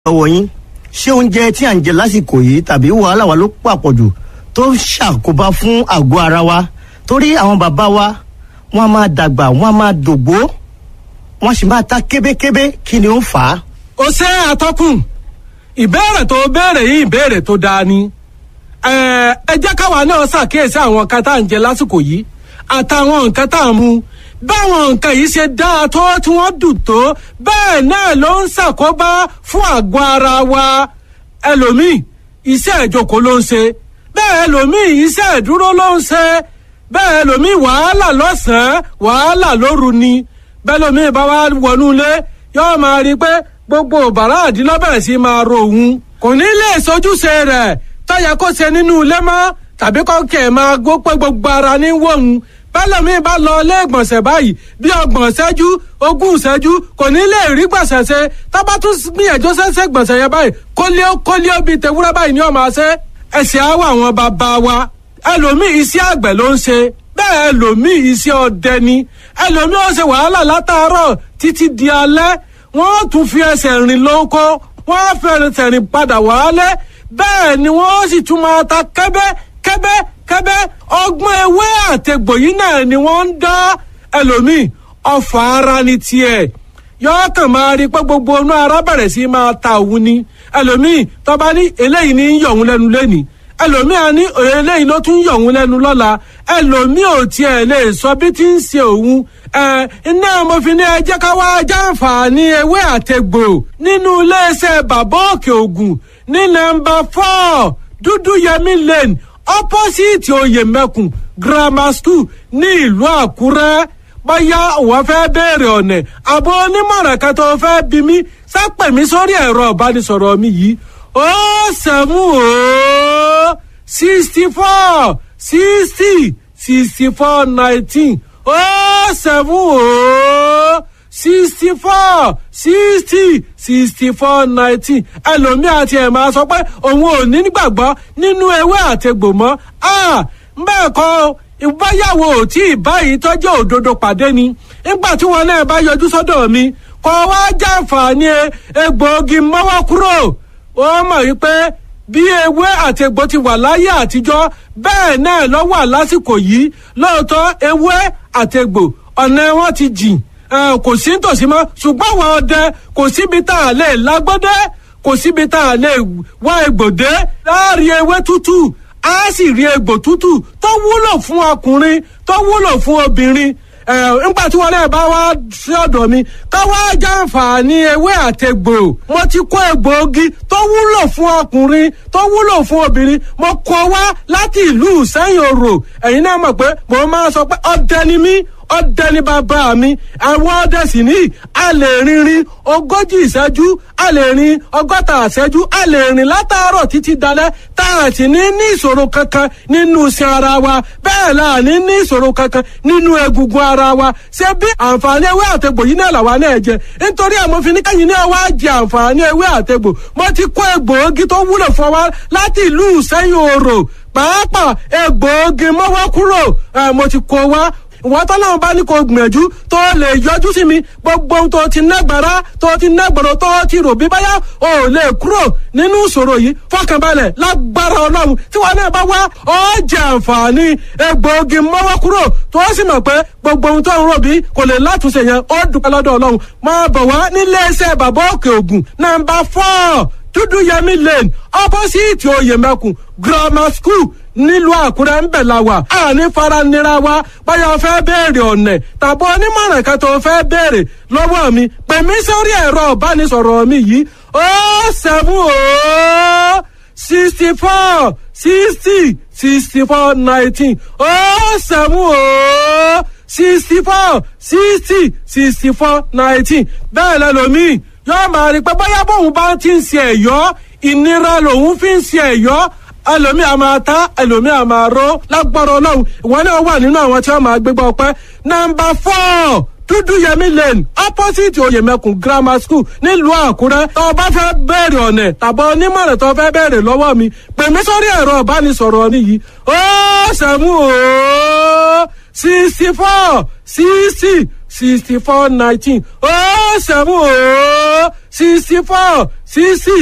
lọ́wọ́ yín ṣé oúnjẹ tí à ń jẹ lásìkò yìí tàbí wàhálà wa ló pàpọ̀jù tó ń ṣàkóbá fún àgọ́ ara wa torí àwọn bàbá wa wọ́n á máa dàgbà wọ́n á máa dògbó wọ́n sì máa ta kébékébé kí ni ó ń fà á. ó ṣe àtọkùn ìbéèrè tó béèrè yìí ìbéèrè tó dáa ni ẹ jẹ́ káwa náà ṣàkíyèsí àwọn nǹkan tá à ń jẹ lásìkò yìí àtàwọn nǹkan tá à ń mu báwọn nǹkan yìí ṣe dáa tó tí wọ́n dùn tó bẹ́ẹ̀ náà ló ń ṣàkóbá fún àgọ́ ara wa ẹlòmíì iṣẹ́ ìjókòó ló ń ṣe bẹ́ẹ̀ ẹlòmíì iṣẹ́ ìdúró ló ń ṣe bẹ́ẹ̀ ẹlòmíì wàhálà lọ́sàn-án wàhálà lóru ni bẹ́ẹ̀ ẹlòmíì bá wá wọnú ilé yóò máa rí i pé gbogbo bàrá àdínlọ́bẹ̀rẹ̀ sí máa ro òun kò ní lè sojúṣe rẹ̀ tó yẹ kó ṣe nínú ilé mọ́ tàbí kọ́kẹ́ máa gbó pé gbogbo ara ní wọ̀hún bẹ́lẹ̀mí bá lọ ilé ìgbọ̀nsẹ̀ báyìí bí 30 ìṣẹ́jú 20 ìṣẹ́jú kò ní lè rí gbọ̀nsẹ̀ ṣe tábà tún gbìyànjú ṣẹ́ṣẹ́ gbọ̀nsẹ̀ yẹn báyìí kólíó bíi tewúrẹ́ báyìí ni ó máa ṣe ẹ̀sìn àwọ̀ àwọn bàbá wa ẹlòmíì iṣẹ́ àgbẹ̀ ló ń ṣe bẹ́ẹ̀ ẹlòmíì iṣẹ́ ọdẹ ni ẹlòmíì ó ṣe wàhálà látàárọ̀ títí di alẹ́ wọ́n tún fi ẹsẹ̀ rìn lóko wọ́n fi ẹsẹ̀ rìn padà wálé bẹ́ẹ̀ ni wọ́n sì tún máa ta kẹ́bẹ́ ọgbọ́n ewé àtẹ̀gbò yìí náà ni wọ́n ń dá ẹlòmíì ọfà ara ní tiẹ̀ yọọ kàn máa rí pé gbogbo inú ara bẹ̀rẹ̀ sí máa ta òun ni ẹlòmíì tọ́ba ní eléyìí ní yọ̀ òun lẹ́nu lẹ́nìí ẹlòmíì á ní eléyìí ló tún yọ̀ òun lẹ́nu lọ́la ẹlòmíì ò tiẹ̀ lè sọ bí tí ń ṣe òun iná mo fi ní ẹ jẹ́ ká wá jàǹfààní ewé àtẹ̀gbò nínú iléeṣẹ́ bàbá òkè ògùn ní nọ́mbà 4 dúdú yẹmí lane opposite oyèmẹkùn grammar school ní ìlú àkúrẹ́ bóyá òun fẹ́ béèrè ọ̀nà àbọ̀ onímọ̀ràn kan tó fẹ́ bí mi sápẹ̀ mi sórí ẹ̀rọ ìbánisọ̀rọ̀ mi yìí 64 60 64 19 64 60 64 19 ẹlòmíì àti ẹ̀ máa sọ pé òun ò ní gbàgbọ́ nínú ewé àtegbò mọ́ bẹ́ẹ̀ kọ́ ìbáyàwó tí ìbáyìí tọ́jú òdodo pàdé ni nígbà tí wọn náà bá yọjú sọ́dọ̀ mi kọ́ wá jàǹfààní egbòogi mọ́wọ́ kúrò ó mọ̀ wípé bí ewé àtegbò ti wà láyé àtijọ́ bẹ́ẹ̀ náà ló wà lásìkò yìí lóòótọ́ ewé àtegbò ọ̀nà wọn ti jìn kò sí nítòsí mọ́ ṣùgbọ́n àwọn ọdẹ kò síbi tá a lè lágbọ́dẹ́ kò síbi tá a lè wá egbòdé láàrin ewé tútù á sì rí egbò tútù tó wúlò fún ọkùnrin tó wúlò fún obìnrin nígbà tí wọn náà bá wá sí ọ̀dọ̀ mi ká wá jàǹfààní ewé àtegbò mo ti kó egbòogi tó wúlò fún ọkùnrin tó wúlò fún obìnrin mo kó wá láti ìlú Ìsẹ́yìn Òrò ẹ̀yin náà mọ̀ pé mo máa sọ pé ọdẹ ni mí ọdẹ ní bàbá mi àwọn ọdẹ sì ní a lè rìnrìn 40 ìṣẹ́jú a lè rìn 60 ìṣẹ́jú a lè rìn látàárọ̀ títí dalẹ́ tá a sì ní ìṣòro kankan nínú iṣan ara wa bẹ́ẹ̀ la ní ìṣòro kankan nínú egungun ara wa ṣé bí àǹfààní ewé àtegbò yìí náà làwa náà jẹ nítorí àmọ́ fi ní kẹ́yìn náà wá jẹ àǹfààní ewé àtegbò mo ti kó egbòogi tó wúlò fún wa láti ìlú Ìsẹ́yìn Òrò pàápàá egbòogi mọ́wọ́ kúrò mo ti kó wá ìwọ́n tọ́lọ́run bá ní kó gbìyànjú tó lè yọjú sí mi gbogbo ohun tó ti nágbára tó ti nágbọ̀rọ̀ tó ti rò bí báyà ò lè kúrò nínú ìṣòro yìí fọkànbalẹ̀ lágbára Ọlọ́run tí wọn náà bá wá ó jẹ àǹfààní egbòogi mọ́wọ́ kúrò tó sì mọ̀ pé gbogbo ohun tó ń rò bí kò lè látúnṣe yẹn ó dúpẹ́ lọ́dọ̀ Ọlọ́run máa bọ̀ wá nílé iṣẹ́ bàbá òkè ògùn nọ́mbà 4 dúdú yẹmí lane opposite oyèmẹkùn grammar school nílùú Àkúrẹ́ ń bẹ̀ la wà àní faranira wa báyọ̀ fẹ́ béèrè ọ̀nà tàbí onímọ̀ràn kan tó fẹ́ béèrè lọ́wọ́ mi pè mí sórí ẹ̀rọ ìbánisọ̀rọ̀ mi yìí 64 60 64 19 64 60 64 19 bẹ́ẹ̀ lẹ́lòmíì yóò máa rí pé bóyá bóun bá ti ń ṣe ẹ̀yọ́ ìnira lòun fi ń ṣe ẹ̀yọ́ ẹlòmíì a máa ta ẹlòmíì a máa ró lágbára Ọlọ́run ìwọ náà wà nínú àwọn tí wọ́n máa gbégbá ọpẹ́ nọ́mbà 4 dúdú yẹmí lane opposite oyèmẹkùn grammar school nílùú Àkúrẹ́ tó o bá fẹ́ bẹ̀rẹ̀ ọ̀nà tàbí onímọ̀ràn tó o fẹ́ bẹ̀rẹ̀ lọ́wọ́ mi pè mí sórí ẹ̀rọ ìbánisọ̀rọ̀ mi yìí 64 60 64 19 ó sẹ́mu ó 64 66.